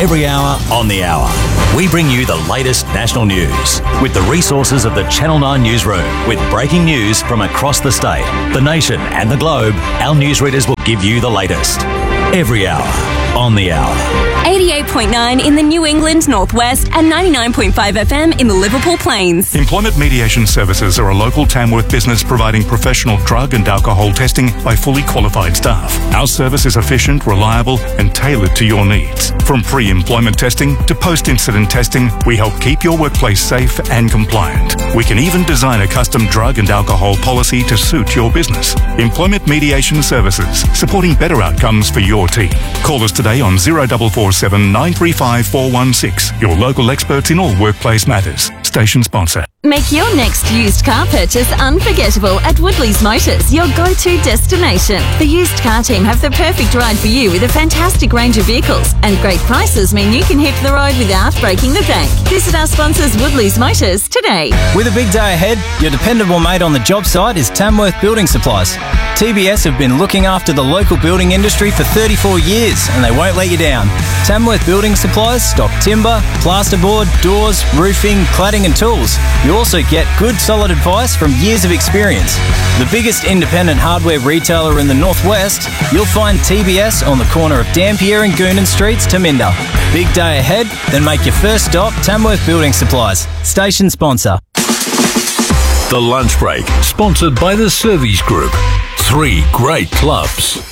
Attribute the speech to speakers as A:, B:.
A: every hour on the hour. We bring you the latest national news with the resources of the Channel 9 newsroom. With breaking news from across the state, the nation and the globe, our newsreaders will give you the latest. Every hour on the hour.
B: 88.9 in the New England Northwest and 99.5 FM in the Liverpool Plains.
C: Employment Mediation Services are a local Tamworth business providing professional drug and alcohol testing by fully qualified staff. Our service is efficient, reliable and tailored to your needs. From pre-employment testing to post-incident testing, we help keep your workplace safe and compliant. We can even design a custom drug and alcohol policy to suit your business. Employment Mediation Services, supporting better outcomes for your team. Call us today on 0447 935 416. Your local experts in all workplace matters. Station sponsor.
D: Make your next used car purchase unforgettable at Woodley's Motors, your go-to destination. The used car team have the perfect ride for you with a fantastic range of vehicles, and great prices mean you can hit the road without breaking the bank. Visit our sponsors Woodley's Motors today.
E: With a big day ahead, your dependable mate on the job site is Tamworth Building Supplies. TBS have been looking after the local building industry for 34 years and they won't let you down. Tamworth Building Supplies stock timber, plasterboard, doors, roofing, cladding and tools. You also get good solid advice from years of experience. The biggest independent hardware retailer in the Northwest, you'll find TBS on the corner of Dampier and Goonan Streets, Taminda. Big day ahead? Then make your first stop Tamworth Building Supplies. Station sponsor.
F: The Lunch Break, sponsored by the Servies Group. 3 great clubs.